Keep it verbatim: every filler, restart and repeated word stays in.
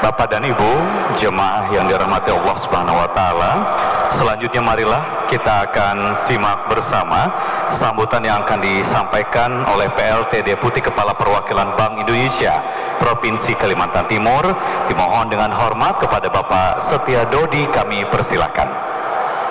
Bapak dan Ibu, jemaah yang dirahmati Allah Subhanahu wa taala, selanjutnya marilah kita akan simak bersama sambutan yang akan disampaikan oleh P L T Deputi Kepala Perwakilan Bank Indonesia Provinsi Kalimantan Timur. Dimohon dengan hormat kepada Bapak Setia Dodi, kami persilakan.